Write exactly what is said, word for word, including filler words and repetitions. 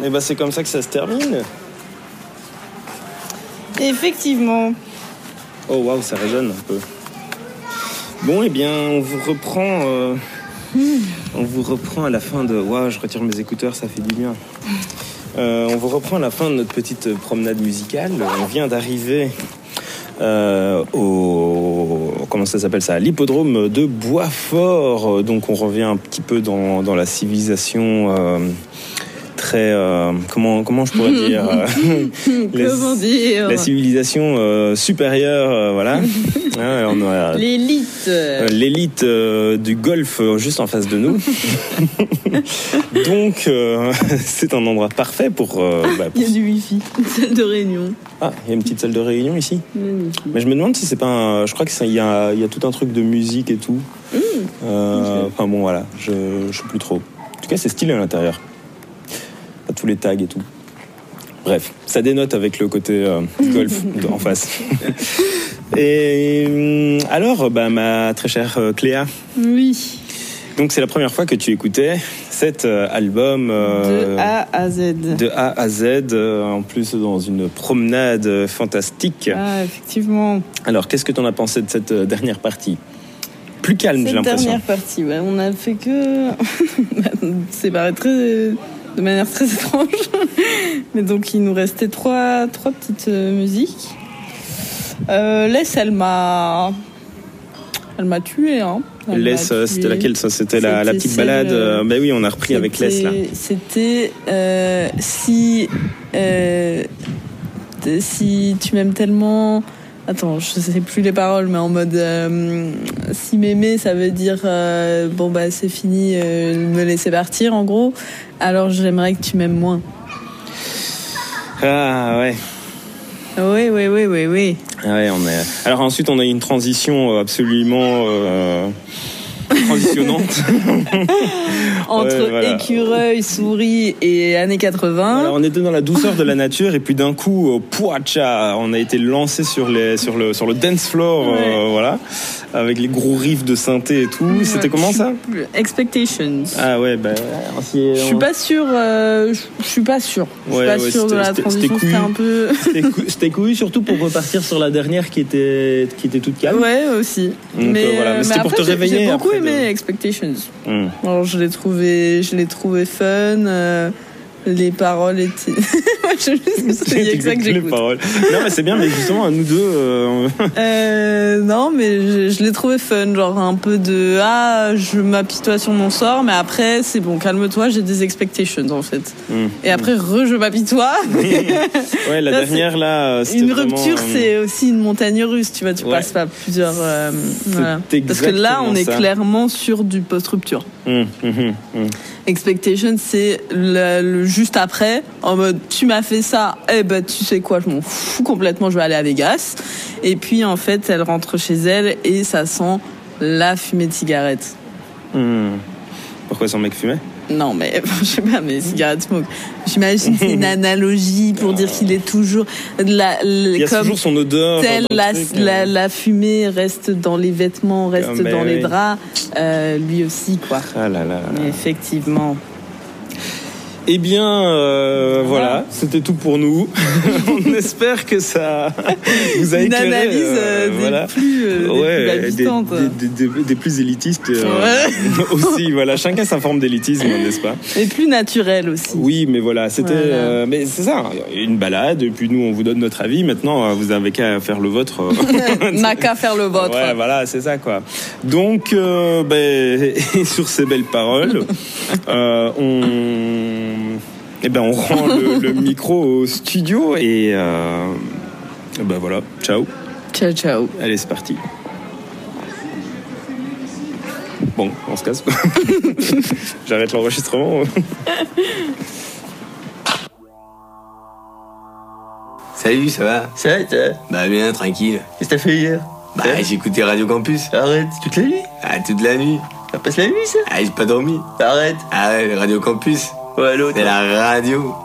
Et bah c'est comme ça que ça se termine. Effectivement. Oh waouh, ça résonne un peu. Bon, eh bien, on vous reprend. Euh, mmh. On vous reprend à la fin de. Waouh, je retire mes écouteurs, ça fait du bien. Euh, on vous reprend à la fin de notre petite promenade musicale. On vient d'arriver euh, au. Comment ça s'appelle ça ? L'hippodrome de Boisfort. Donc, on revient un petit peu dans, dans la civilisation. Euh, Très, euh, comment, comment je pourrais dire euh, Comment dire la civilisation euh, supérieure, euh, voilà. Hein, on a, l'élite. Euh, l'élite euh, du golf euh, juste en face de nous. Donc, euh, c'est un endroit parfait pour. Euh, bah, pour... Il y a du wifi, une salle de réunion. Ah, il y a une petite salle de réunion ici. Magnifique. Mais je me demande si c'est pas un. Je crois qu'il y a, il y a tout un truc de musique et tout. Mmh. Euh, okay. Enfin bon, voilà, je, je sais plus trop. En tout cas, c'est stylé à l'intérieur. Tous les tags et tout. Bref, ça dénote avec le côté euh, golf en face. Et alors, bah, ma très chère euh, Cléa. Oui. Donc c'est la première fois que tu écoutais cet euh, album. Euh, de A à Z. De A à Z, euh, en plus dans une promenade euh, fantastique. Ah, effectivement. Alors, qu'est-ce que tu en as pensé de cette euh, dernière partie ? Plus calme, cette j'ai l'impression. Cette dernière partie, ouais, on a fait que. C'est paraît très. De manière très étrange. Mais donc, il nous restait trois, trois petites euh, musiques. Euh, Les, elle m'a... Elle m'a tué, hein. Les, c'était laquelle ça ? C'était, c'était la, la petite balade. Euh... Ben oui, on a repris avec Les, là. C'était euh, si... Euh, si tu m'aimes tellement... Attends, je sais plus les paroles, mais en mode euh, si m'aimer, ça veut dire euh, bon bah c'est fini, euh, me laisser partir en gros. Alors j'aimerais que tu m'aimes moins. Ah ouais. Oui, oui, oui, oui, oui. Ah ouais, on est. Alors ensuite, on a une transition absolument euh, transitionnante entre ouais, voilà. écureuil, souris et années quatre-vingts. Alors, on était dans la douceur de la nature et puis d'un coup, pouacha, on a été lancé sur les sur le sur le dance floor, ouais. euh, voilà, avec les gros riffs de synthé et tout. Ouais. C'était comment ça ? Expectations. Ah ouais, bah. Je suis pas sûr. Euh, je suis pas sûr. Je suis ouais, pas ouais, sûr de la transition. C'était un peu. C'était couillu surtout pour repartir sur la dernière qui était qui était toute calme. Ouais, aussi. Donc, mais, euh, voilà. mais c'était mais pour après, te réveiller. J'ai beaucoup après aimé de... Expectations. Mm. Alors je l'ai trouvé, je l'ai trouvé fun. Euh, les paroles étaient. Je sais, il y a que ça que j'écoute. Les paroles. Non, mais c'est bien, mais justement, nous deux. Euh... euh, non, mais je, je l'ai trouvé fun, genre un peu de ah, je m'apitoie sur mon sort, mais après c'est bon, calme-toi, j'ai des expectations en fait. Mm. Et après, re, je m'apitoie. Ouais, la là, dernière là. Une vraiment, rupture, euh... c'est aussi une montagne russe, tu vois, tu ouais. passes pas plusieurs. Euh, voilà. Parce que là, on est ça. clairement sur du post-rupture. Mm, mm, mm. Expectation, c'est le, le juste après, en mode tu m'as fait ça, eh ben tu sais quoi, je m'en fous complètement, je vais aller à Vegas. Et puis en fait, elle rentre chez elle et ça sent la fumée de cigarette. Mmh. Pourquoi son mec fumait ? Non, mais je sais pas, mais cigarette smoke. J'imagine que c'est une analogie pour dire qu'il est toujours. La, la, Il y a comme toujours son odeur. Telle, la, truc, la, euh... la fumée reste dans les vêtements, reste ah, dans oui. les draps. Euh, lui aussi, quoi. Ah là là. Mais effectivement. Eh bien, euh, voilà. voilà, c'était tout pour nous. On espère que ça vous a une éclairé. Une analyse euh, des, voilà. plus, euh, ouais, des plus habitantes. Des, des, des, des plus élitistes euh, ouais. aussi. Voilà, chacun sa forme d'élitisme, n'est-ce pas ? Et plus naturel aussi. Oui, mais voilà, c'était. Voilà. Euh, mais c'est ça, une balade. Et puis nous, on vous donne notre avis. Maintenant, vous avez qu'à faire le vôtre. N'a qu'à faire le vôtre. Ouais, voilà, c'est ça, quoi. Donc, euh, ben, et sur ces belles paroles, euh, on. Eh ben, on rend le, le micro au studio et euh, ben voilà, ciao. Ciao, ciao. Allez, c'est parti. Bon, on se casse. J'arrête l'enregistrement. Salut, ça va ? Ça va, ça va ? Bah bien, tranquille. Qu'est-ce que t'as fait hier ? Bah j'ai écouté Radio Campus. Arrête, toute la nuit ? Ah, toute la nuit. Ça passe la nuit, ça ? Ah, j'ai pas dormi. Arrête. Ah ouais, Radio Campus. Ouais, l'autre. C'est la radio.